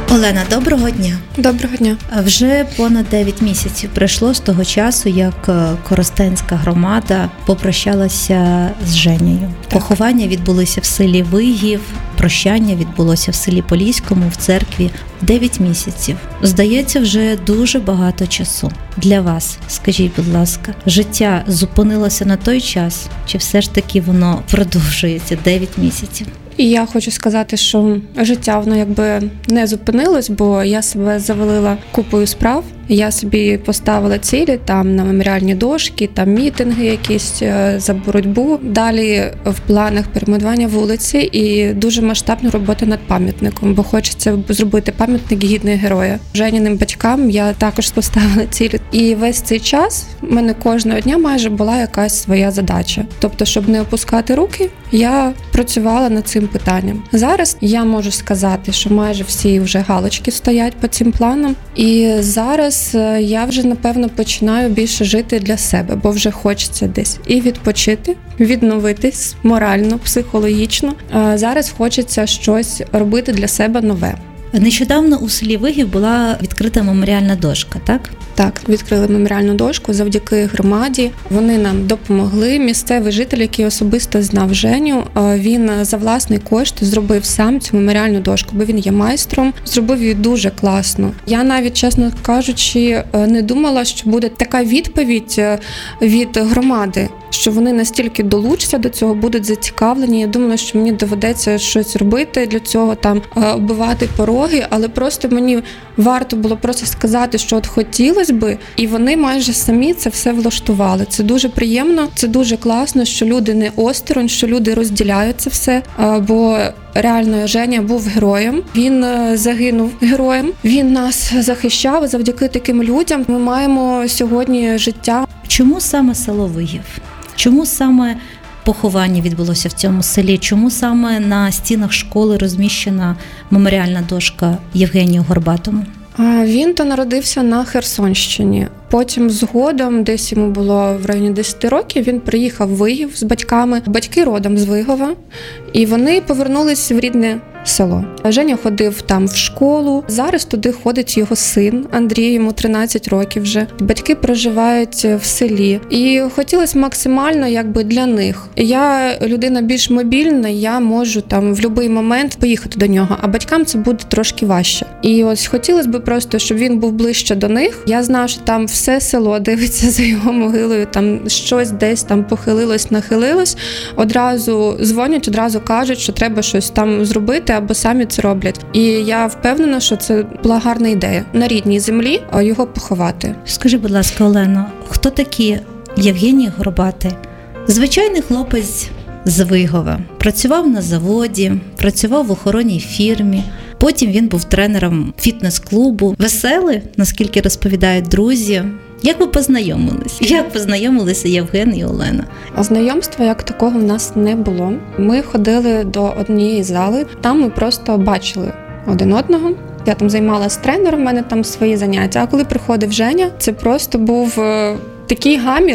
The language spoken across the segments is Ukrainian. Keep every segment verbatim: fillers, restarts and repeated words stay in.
Олена, доброго дня. Доброго дня. Вже понад дев'ять місяців пройшло з того часу, як Коростенська громада попрощалася з Женею. Так. Поховання відбулося в селі Вигів, прощання відбулося в селі Поліському, в церкві. дев'ять місяців. Здається, вже дуже багато часу. Для вас, скажіть, будь ласка, життя зупинилося на той час, чи все ж таки воно продовжується дев'ять місяців? І я хочу сказати, що життя воно якби не зупинилось, бо я себе завалила купою справ. Я собі поставила цілі там на меморіальні дошки, там мітинги якісь за боротьбу. Далі в планах перейменування вулиці і дуже масштабна робота над пам'ятником, бо хочеться зробити пам'ятник гідний героя. Женіним батькам я також поставила цілі. І весь цей час в мене кожного дня майже була якась своя задача. Тобто, щоб не опускати руки, я працювала над цим питанням. Зараз я можу сказати, що майже всі вже галочки стоять по цим планам. І зараз я вже, напевно, починаю більше жити для себе, бо вже хочеться десь і відпочити, відновитись морально, психологічно. А зараз хочеться щось робити для себе нове. Нещодавно у селі Вигів була відкрита меморіальна дошка, так? Так, відкрили меморіальну дошку завдяки громаді. Вони нам допомогли. Місцевий житель, який особисто знав Женю, він за власний кошт зробив сам цю меморіальну дошку, бо він є майстром. Зробив її дуже класно. Я навіть, чесно кажучи, не думала, що буде така відповідь від громади, що вони настільки долучаться до цього, будуть зацікавлені. Я думала, що мені доведеться щось робити для цього, там оббивати пороги, але просто мені варто було просто сказати, що от хотілося би, і вони майже самі це все влаштували. Це дуже приємно, це дуже класно, що люди не осторонь, що люди розділяють це все, бо реально Женя був героєм, він загинув героєм, він нас захищав, завдяки таким людям ми маємо сьогодні життя. Чому саме село Вигів? Чому саме поховання відбулося в цьому селі? Чому саме на стінах школи розміщена меморіальна дошка Євгенію Горбатому? Він то народився на Херсонщині. Потім згодом, десь йому було в районі десять років, він приїхав в Вигів з батьками. Батьки родом з Вигова. І вони повернулись в рідне село. Женя ходив там в школу. Зараз туди ходить його син Андрій, йому тринадцять років вже. Батьки проживають в селі. І хотілося максимально якби для них. Я людина більш мобільна, я можу там в будь-який момент поїхати до нього, а батькам це буде трошки важче. І ось хотілося б просто, щоб він був ближче до них. Я знаю, що там все село дивиться за його могилою, там щось десь там похилилось, нахилилось. Одразу дзвонять, одразу кажуть, що треба щось там зробити, або самі це роблять. І я впевнена, що це була гарна ідея. На рідній землі його поховати. Скажи, будь ласка, Олено, хто такі Євгеній Горбатий? Звичайний хлопець з Вигова. Працював на заводі, працював в охоронній фірмі. Потім він був тренером фітнес-клубу. Веселий, наскільки розповідають друзі. Як ви познайомились? Як познайомилися Євген і Олена? Знайомства як такого в нас не було. Ми ходили до однієї зали, там ми просто бачили один одного. Я там займалась тренером, в мене там свої заняття. А коли приходив Женя, це просто був такий гамір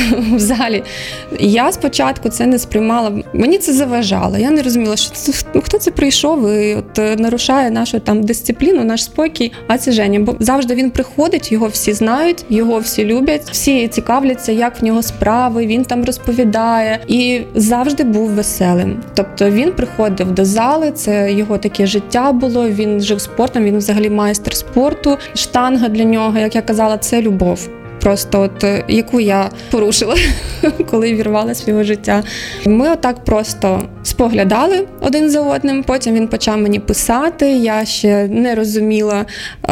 в залі. Я спочатку це не сприймала. Мені це заважало. Я не розуміла, що це, ну, хто це прийшов і от нарушає нашу там дисципліну, наш спокій. А це Женя. Бо завжди він приходить, його всі знають, його всі люблять, всі цікавляться, як в нього справи, він там розповідає. І завжди був веселим. Тобто він приходив до зали, це його таке життя було, він жив спортом, він взагалі майстер спорту. Штанга для нього, як я казала, це любов. Просто от, яку я порушила, коли вірвалася в його життя. Ми отак просто споглядали один за одним, потім він почав мені писати, я ще не розуміла,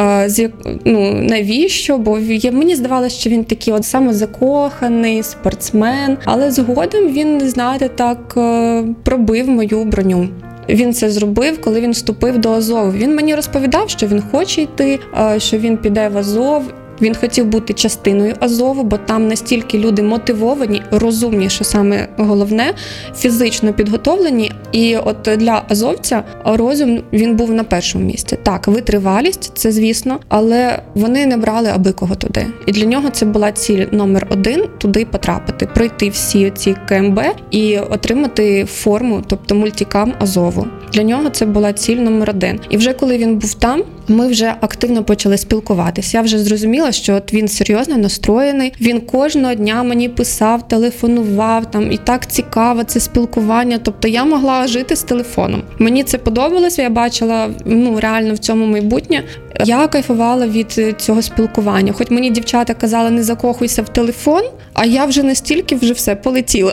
ну, навіщо, бо мені здавалося, що він такий от самозакоханий, спортсмен, але згодом він, знаєте, так пробив мою броню. Він це зробив, коли він вступив до Азову. Він мені розповідав, що він хоче йти, що він піде в Азов. Він хотів бути частиною Азову, бо там настільки люди мотивовані, розумні, що саме головне, фізично підготовлені. І от для азовця розум, він був на першому місці. Так, витривалість, це звісно, але вони не брали аби кого туди. І для нього це була ціль номер один – туди потрапити, пройти всі ці КМБ і отримати форму, тобто мультикам Азову. Для нього це була ціль номер один. І вже коли він був там, ми вже активно почали спілкуватися. Я вже зрозуміла, що от він серйозно настроєний. Він кожного дня мені писав, телефонував, там і так цікаво це спілкування. Тобто я могла жити з телефоном. Мені це подобалося, я бачила, ну, реально в цьому майбутнє. Я кайфувала від цього спілкування. Хоч мені дівчата казали, не закохуйся в телефон, а я вже настільки вже все полетіла.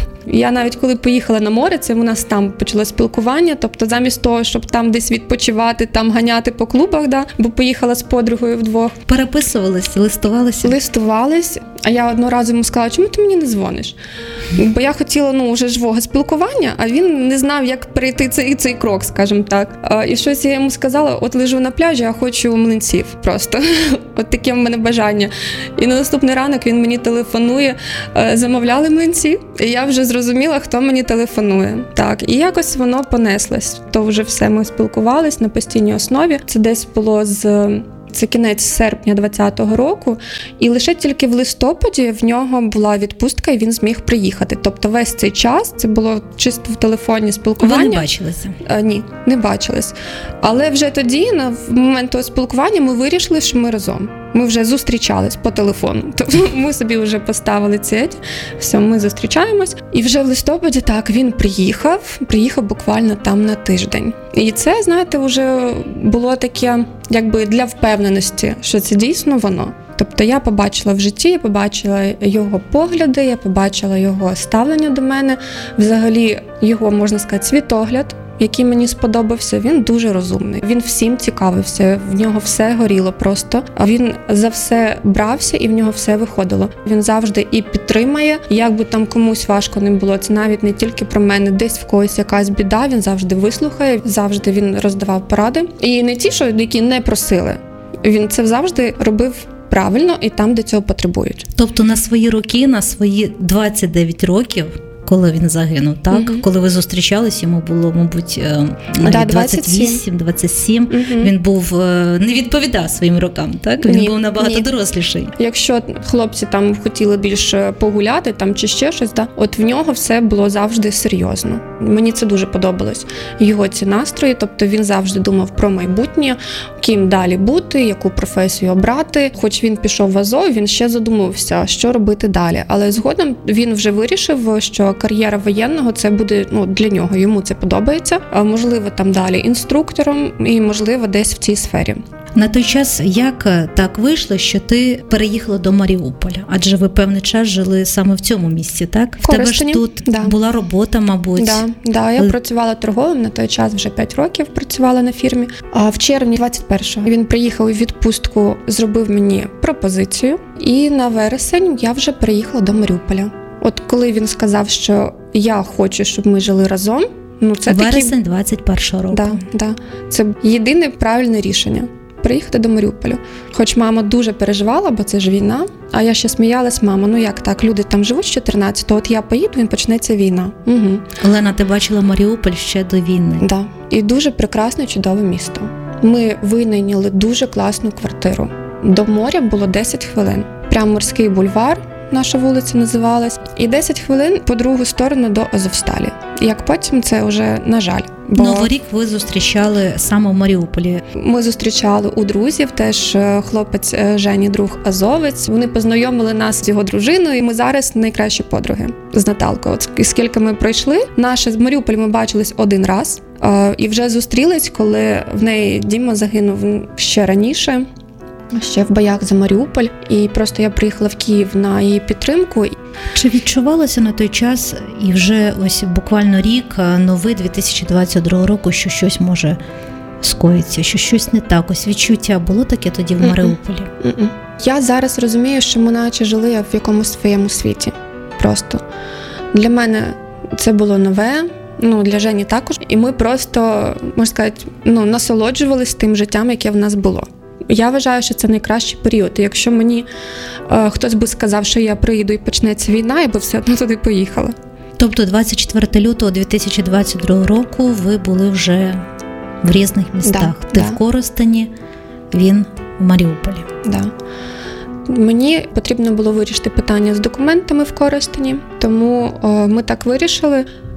Я навіть коли поїхала на море, це у нас там почало спілкування, тобто замість того, щоб там десь відпочивати, там ганяти по клубах, да, бо поїхала з подругою вдвох. Переписувались, листувалися? Листувались, а я одного разу йому сказала, чому ти мені не дзвониш? Бо я хотіла, ну, вже живого спілкування, а він не знав, як перейти цей, цей крок, скажімо так. І щось я йому сказала, от лежу на пляжі, я хочу млинців просто. От таке в мене бажання. І на наступний ранок він мені телефонує, замовляли млинці, і я вже зрозуміла, хто мені телефонує. Так, і якось воно понеслось. То вже все, ми спілкувались на постійній основі. Це десь було з... Це кінець серпня двадцятого року, і лише тільки в листопаді в нього була відпустка, і він зміг приїхати. Тобто весь цей час це було чисто в телефоні спілкування. Ви не бачилися? А, ні, не бачились. Але вже тоді, на момент того спілкування, ми вирішили, що ми разом. Ми вже зустрічались по телефону. Тобто ми собі вже поставили ціль, все, ми зустрічаємось. І вже в листопаді, так, він приїхав, приїхав буквально там на тиждень. І це, знаєте, вже було таке, якби для впевненості, що це дійсно воно. Тобто я побачила в житті, я побачила його погляди, я побачила його ставлення до мене, взагалі його, можна сказати, світогляд, який мені сподобався. Він дуже розумний, він всім цікавився, в нього все горіло просто, а він за все брався і в нього все виходило. Він завжди і підтримає, як би там комусь важко не було, це навіть не тільки про мене, десь в когось якась біда, він завжди вислухає, завжди він роздавав поради. І не ті, що які не просили, він це завжди робив правильно і там, де цього потребують. Тобто на свої роки, на свої двадцять дев'ять років, коли він загинув, так? Uh-huh. Коли ви зустрічались, йому було, мабуть, да, двадцять вісім двадцять сім. Uh-huh. Він був, не відповідав своїм рокам, так? Він ні, був набагато ні. доросліший. Якщо хлопці там хотіли більше погуляти там чи ще щось, да, от в нього все було завжди серйозно. Мені це дуже подобалось. Його ці настрої, тобто він завжди думав про майбутнє, ким далі бути, яку професію обрати. Хоч він пішов в Азов, він ще задумався, що робити далі. Але згодом він вже вирішив, що кар'єра воєнного це буде, ну, для нього, йому це подобається. А можливо, там далі інструктором і, можливо, десь в цій сфері. На той час як так вийшло, що ти переїхала до Маріуполя? Адже ви певний час жили саме в цьому місці, так? В тебе ж тут да. була робота, мабуть. Да, да, я працювала торговим, на той час вже п'ять років працювала на фірмі. А в червні двадцять першого він приїхав у відпустку, зробив мені пропозицію. І на вересень я вже переїхала до Маріуполя. От коли він сказав, що я хочу, щоб ми жили разом, ну це вересень такі... двадцять першого року. Да, да. Це єдине правильне рішення. Приїхати до Маріуполя. Хоч мама дуже переживала, бо це ж війна. А я ще сміялась, мама, ну як так, люди там живуть з чотирнадцятого, от я поїду, і почнеться війна. Угу. Олена, ти бачила Маріуполь ще до війни. Так, да. І дуже прекрасне, чудове місто. Ми винайняли дуже класну квартиру. До моря було десять хвилин. Прямо Морський бульвар, наша вулиця називалась, і десять хвилин по другу сторону до Азовсталі. Як потім це вже, на жаль. Бо Новий рік ви зустрічали саме в Маріуполі. Ми зустрічали у друзів, теж хлопець Жені, друг азовець. Вони познайомили нас з його дружиною, і ми зараз найкращі подруги з Наталкою. От скільки ми пройшли, наше з Маріуполь ми бачились один раз, і вже зустрілись, коли в неї Діма загинув ще раніше, ще в боях за Маріуполь. І просто я приїхала в Київ на її підтримку. Чи відчувалося на той час, і вже ось буквально рік, новий дві тисячі двадцять другого року, що щось може скоїться, що щось не так? Ось відчуття було таке тоді в Маріуполі? Mm-mm. Я зараз розумію, що ми наче жили в якомусь своєму світі. Просто. Для мене це було нове, ну, для Жені також. І ми просто, можна сказати, ну, насолоджувалися тим життям, яке в нас було. Я вважаю, що це найкращий період. І якщо мені е, хтось би сказав, що я приїду і почнеться війна, я би все одно туди поїхала. Тобто двадцять четвертого лютого дві тисячі двадцять другого року ви були вже в різних містах. Да, Ти да. в Коростені, він в Маріуполі. Да. Мені потрібно було вирішити питання з документами в Коростені, тому о, ми так вирішили.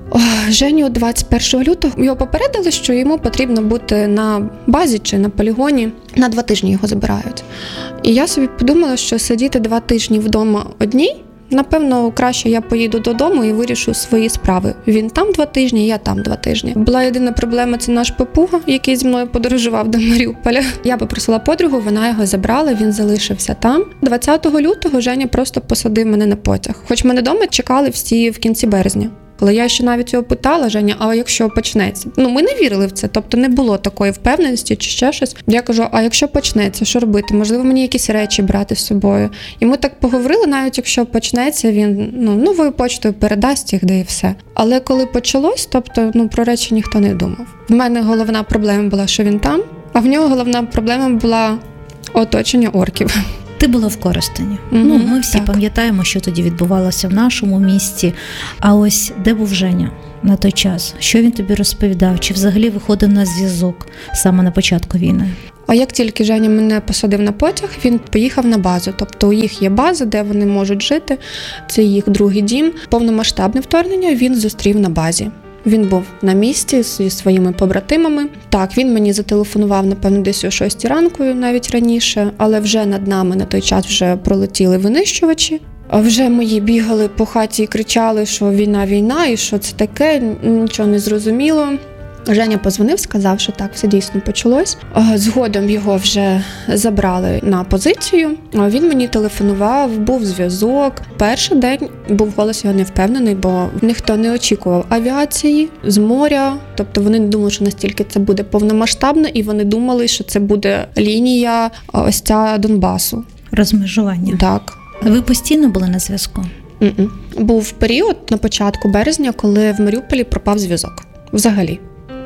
О, Женю двадцять першого лютого його попередили, що йому потрібно бути на базі чи на полігоні. На два тижні його забирають. І я собі подумала, що сидіти два тижні вдома одній, напевно, краще я поїду додому і вирішу свої справи. Він там два тижні, я там два тижні. Була єдина проблема – це наш папуга, який зі мною подорожував до Маріуполя. Я попросила подругу, вона його забрала, він залишився там. двадцятого лютого Женя просто посадив мене на потяг. Хоч мене вдома чекали всі в кінці березня. Але я ще навіть його питала, Женя, а якщо почнеться? Ну, ми не вірили в це, тобто не було такої впевненості чи ще щось. Я кажу, а якщо почнеться, що робити? Можливо, мені якісь речі брати з собою? І ми так поговорили, навіть якщо почнеться, він ну, новою почтою передасть їх, де і все. Але коли почалось, тобто ну, про речі ніхто не думав. В мене головна проблема була, що він там, а в нього головна проблема була оточення орків. Ти була в Коростені. Mm-hmm, ну, ми всі так. пам'ятаємо, що тоді відбувалося в нашому місті. А ось де був Женя на той час? Що він тобі розповідав? Чи взагалі виходив на зв'язок саме на початку війни? А як тільки Женя мене посадив на потяг, він поїхав на базу. Тобто у їх є база, де вони можуть жити. Це їх другий дім. Повномасштабне вторгнення він зустрів на базі. Він був на місці зі своїми побратимами. Так, він мені зателефонував, напевно, десь о шостій ранку, навіть раніше, але вже над нами на той час вже пролетіли винищувачі. А вже мої бігали по хаті і кричали, що війна, війна, і що це таке, нічого не зрозуміло. Женя позвонив, сказав, що так, все дійсно почалось. Згодом його вже забрали на позицію. Він мені телефонував, був зв'язок. Перший день був голос його невпевнений, бо ніхто не очікував авіації з моря. Тобто вони не думали, що настільки це буде повномасштабно, і вони думали, що це буде лінія ось ця Донбасу. Розмежування. Так. Ви постійно були на зв'язку? Mm-mm. Був період на початку березня, коли в Маріуполі пропав зв'язок. Взагалі.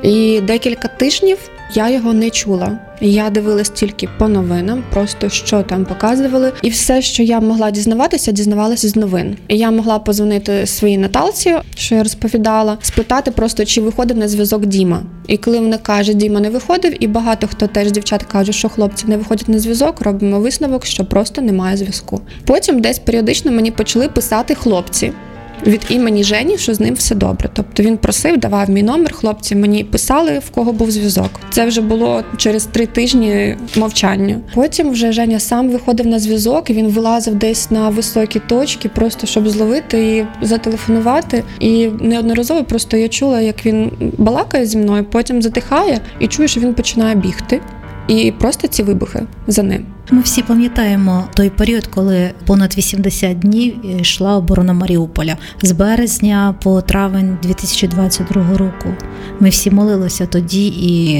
І декілька тижнів я його не чула. Я дивилась тільки по новинам, просто що там показували. І все, що я могла дізнаватися, дізнавалася з новин. І я могла позвонити своїй Наталці, що я розповідала, спитати просто, чи виходив на зв'язок Діма. І коли вона каже, Діма не виходив, і багато хто теж дівчат кажуть, що хлопці не виходять на зв'язок, робимо висновок, що просто немає зв'язку. Потім десь періодично мені почали писати хлопці від імені Жені, що з ним все добре. Тобто він просив, давав мій номер, хлопці мені писали, в кого був зв'язок. Це вже було через три тижні мовчання. Потім вже Женя сам виходив на зв'язок, і він вилазив десь на високі точки, просто щоб зловити і зателефонувати. І неодноразово просто я чула, як він балакає зі мною, потім затихає і чую, що він починає бігти. І просто ці вибухи за ним. Ми всі пам'ятаємо той період, коли понад вісімдесят днів йшла оборона Маріуполя. З березня по травень дві тисячі двадцять другого року. Ми всі молилися тоді, і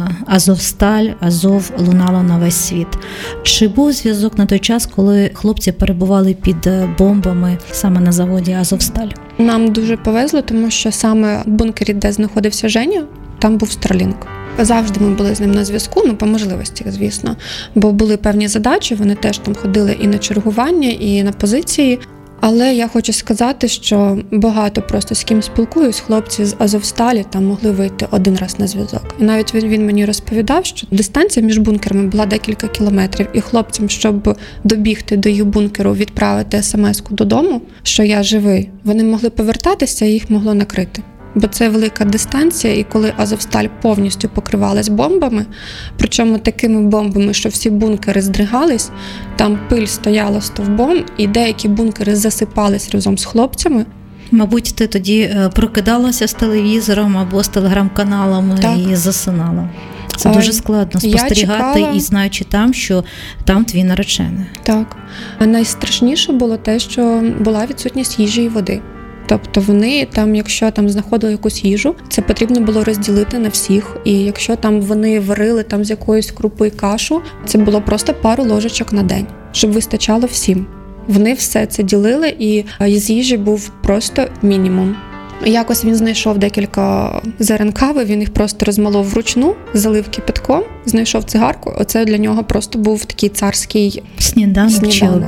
Азовсталь, Азов лунало на весь світ. Чи був зв'язок на той час, коли хлопці перебували під бомбами саме на заводі Азовсталь? Нам дуже повезло, тому що саме в бункері, де знаходився Женя, там був Starlink. Завжди ми були з ним на зв'язку, ну, по можливості, звісно, бо були певні задачі, вони теж там ходили і на чергування, і на позиції. Але я хочу сказати, що багато просто з ким спілкуюсь, хлопці з Азовсталі там могли вийти один раз на зв'язок. І навіть він, він мені розповідав, що дистанція між бункерами була декілька кілометрів, і хлопцям, щоб добігти до їх бункеру, відправити смс-ку додому, що я живий, вони могли повертатися і їх могло накрити. Бо це велика дистанція, і коли Азовсталь повністю покривалась бомбами, причому такими бомбами, що всі бункери здригались, там пиль стояла стовбом, і деякі бункери засипались разом з хлопцями. Мабуть, ти тоді прокидалася з телевізором або з телеграм-каналами так. і засинала. Це дуже складно спостерігати і знаючи там, що там твій наречений. Так. Найстрашніше було те, що була відсутність їжі і води. Тобто вони там, якщо там знаходили якусь їжу, це потрібно було розділити на всіх. І якщо там вони варили там з якоїсь крупи кашу, це було просто пару ложечок на день, щоб вистачало всім. Вони все це ділили, і з їжі був просто мінімум. Якось він знайшов декілька зерен кави, він їх просто розмолов вручну, залив кипятком, знайшов цигарку. Оце для нього просто був такий царський сніданок, сніданок. чи обід.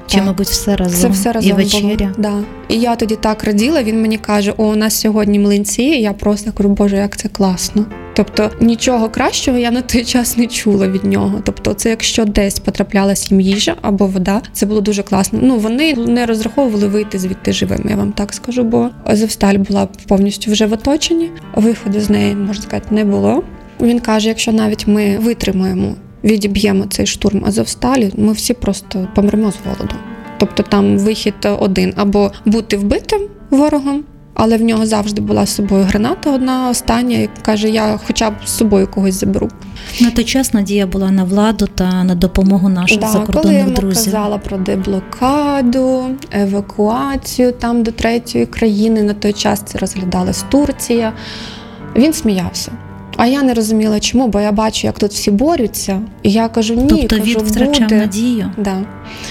Чи, так. мабуть, все разом? Це все разом і вечеря? було. Да. І я тоді так раділа, він мені каже, о, у нас сьогодні млинці, і я просто кажу, боже, як це класно. Тобто нічого кращого я на той час не чула від нього. Тобто це якщо десь потраплялася їм їжа або вода, це було дуже класно. Ну, вони не розраховували вийти звідти живими, я вам так скажу, бо Азовсталь була повністю вже в оточенні, виходу з неї, можна сказати, не було. Він каже, якщо навіть ми витримаємо, відіб'ємо цей штурм Азовсталі, ми всі просто помремо з голоду. Тобто там вихід один, або бути вбитим ворогом, але в нього завжди була з собою граната одна, остання, і каже, я хоча б з собою когось заберу. На той час надія була на владу та на допомогу наших да, закордонних коли друзів. Коли казала про деблокаду, евакуацію там до третьої країни, на той час це розглядалась Турція, він сміявся. А я не розуміла, чому, бо я бачу, як тут всі борються, і я кажу, ні, тобто кажу, він втрачав буде. надію? Да.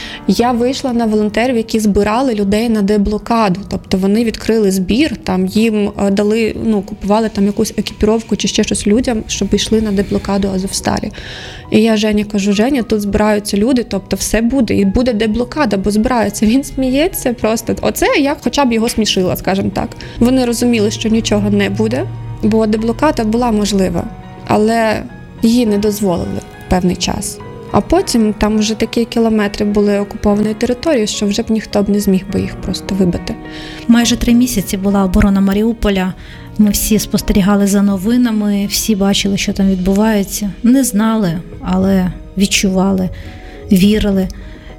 Я вийшла на волонтерів, які збирали людей на деблокаду. Тобто вони відкрили збір, там їм дали, ну, купували там якусь екіпіровку чи ще щось людям, щоб йшли на деблокаду Азовсталі. І я Жені кажу, Женя, тут збираються люди, тобто все буде, і буде деблокада, бо збираються. Він сміється просто. Оце я хоча б його смішила, скажімо так. Вони розуміли, що нічого не буде, бо деблокада була можлива, але її не дозволили певний час. А потім там вже такі кілометри були окупованої території, що вже б ніхто б не зміг би їх просто вибити. Майже три місяці була оборона Маріуполя. Ми всі спостерігали за новинами, всі бачили, що там відбувається. Не знали, але відчували, вірили.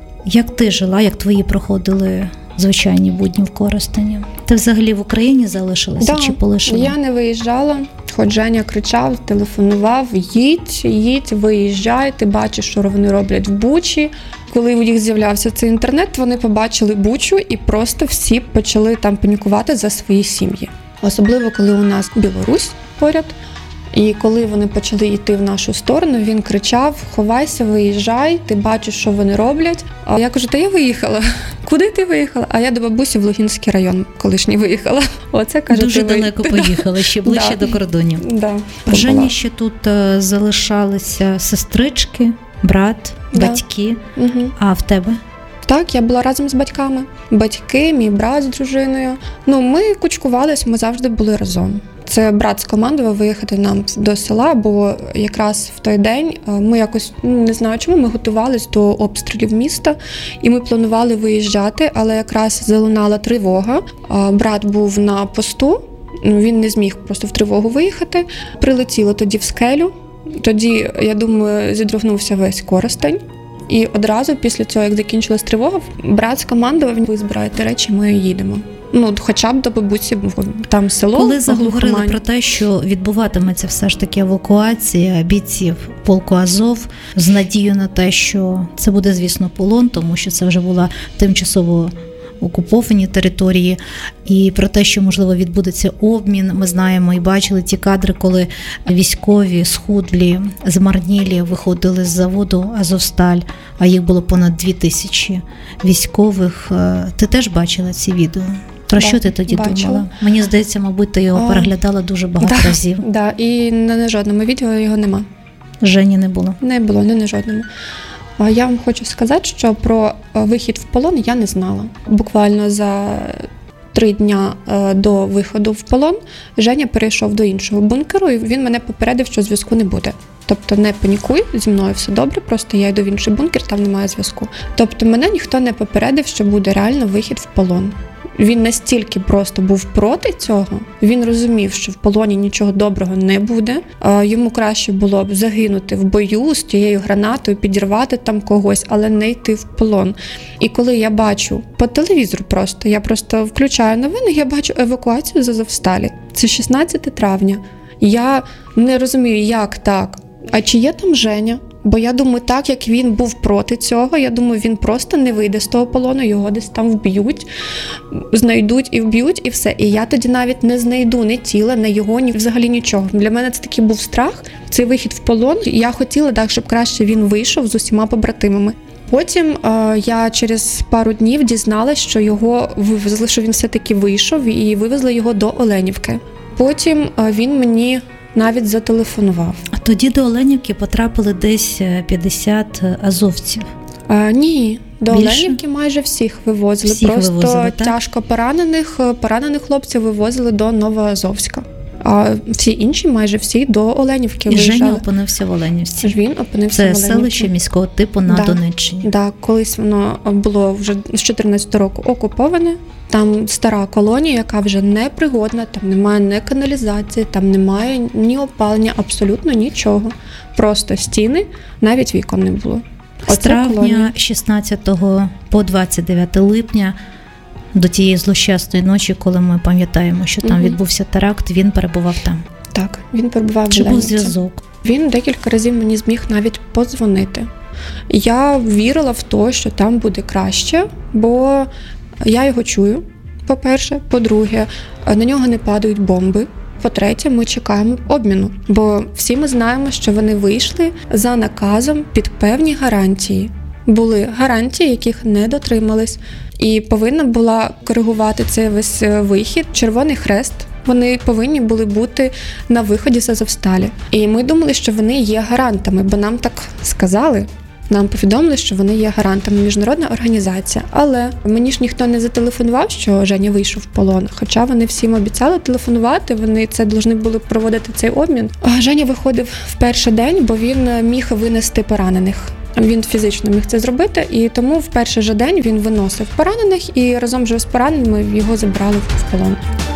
Як ти жила, як твої проходили звичайні будні в Коростені? Ти взагалі в Україні залишилася да, чи полишила? Я не виїжджала, хоч Женя кричав, телефонував, їдь, їдь, виїжджай, ти бачиш, що вони роблять в Бучі. Коли у них з'являвся цей інтернет, вони побачили Бучу і просто всі почали там панікувати за свої сім'ї. Особливо, коли у нас Білорусь поряд. І коли вони почали йти в нашу сторону, він кричав, ховайся, виїжджай, ти бачиш, що вони роблять. А я кажу, та я виїхала. Куди ти виїхала? А я до бабусі в Лугінський район колишній виїхала. Оце, каже, дуже ти далеко ви... поїхали, ще ближче да. до кордонів. Да. В Жені ще тут залишалися сестрички, брат, да. батьки. Угу. А в тебе? Так, я була разом з батьками. Батьки, мій брат з дружиною. Ну, ми кучкувались, ми завжди були разом. Це брат скомандував виїхати нам до села, бо якраз в той день ми якось, не знаю чому, ми готувались до обстрілів міста, і ми планували виїжджати, але якраз залунала тривога. Брат був на посту, він не зміг просто в тривогу виїхати. Прилетіло тоді в скелю, тоді, я думаю, зідрогнувся весь Коростень. І одразу після цього, як закінчилась тривога, брат скомандував, ви збираєте речі, ми їдемо. Ну, хоча б до бабусі, там село. Коли заговорили про те, що відбуватиметься все ж таки евакуація бійців полку Азов, з надією на те, що це буде, звісно, полон, тому що це вже була тимчасово окуповані території, і про те, що, можливо, відбудеться обмін, ми знаємо і бачили ті кадри, коли військові, схудлі, змарнілі виходили з заводу Азовсталь, а їх було понад дві тисячі військових. Ти теж бачила ці відео? Про да, що ти тоді бачила. думала? Мені здається, мабуть, ти його а, переглядала дуже багато да, разів. Так, да, і на, на жодному відео його нема. Жені не було? Не було, не на жодному. Я вам хочу сказати, що про вихід в полон я не знала. Буквально за три дня до виходу в полон Женя перейшов до іншого бункеру, і він мене попередив, що зв'язку не буде. Тобто не панікуй, зі мною все добре, просто я йду в інший бункер, там немає зв'язку. Тобто мене ніхто не попередив, що буде реально вихід в полон. Він настільки просто був проти цього, він розумів, що в полоні нічого доброго не буде, йому краще було б загинути в бою з тією гранатою, підірвати там когось, але не йти в полон. І коли я бачу по телевізору просто, я просто включаю новини, я бачу евакуацію з Азовсталі. Це шістнадцяте травня. Я не розумію, як так. А чи є там Женя? Бо я думаю, так як він був проти цього, я думаю, він просто не вийде з того полону, його десь там вб'ють, знайдуть і вб'ють, і все. І я тоді навіть не знайду ні тіла, ні його, ні взагалі нічого. Для мене це такий був страх, цей вихід в полон. Я хотіла так, щоб краще він вийшов з усіма побратимами. Потім е, я через пару днів дізналась, що його вивезли, що він все-таки вийшов, і вивезли його до Оленівки. Потім е, він мені навіть зателефонував. А тоді до Оленівки потрапили десь п'ятдесят азовців. А, ні, до Більше? Оленівки майже всіх вивозили. Всіх Просто вивозили, так? тяжко поранених, поранених хлопців вивозили до Новоазовська. А всі інші, майже всі, до Оленівки І виїжджали. Женя опинився в Оленівці. Він опинився Це в Оленівці. селище міського типу на Да. Донеччині. Да, колись воно було вже з чотирнадцятого року окуповане. Там стара колонія, яка вже не пригодна, там немає ні каналізації, там немає ні опалення, абсолютно нічого. Просто стіни, навіть вікон не було. З травня шістнадцятого по двадцять дев'яте липня до тієї злощасної ночі, коли ми пам'ятаємо, що там Мгм. відбувся теракт, він перебував там. Так, він перебував в Чи був Оленівці. зв'язок? Він декілька разів мені зміг навіть подзвонити. Я вірила в те, що там буде краще, бо я його чую, по-перше. По-друге, на нього не падають бомби. По-третє, ми чекаємо обміну, бо всі ми знаємо, що вони вийшли за наказом під певні гарантії. Були гарантії, яких не дотримались. І повинна була коригувати цей весь вихід Червоний Хрест. Вони повинні були бути на виході з Азовсталі. І ми думали, що вони є гарантами, бо нам так сказали. Нам повідомили, що вони є гарантами, міжнародна організація. Але мені ж ніхто не зателефонував, що Женя вийшов в полон. Хоча вони всім обіцяли телефонувати, вони це повинні були проводити цей обмін. А Женя виходив в перший день, бо він міг винести поранених. Він фізично міг це зробити, і тому в перший же день він виносив поранених, і разом вже з пораненими його забрали в полон.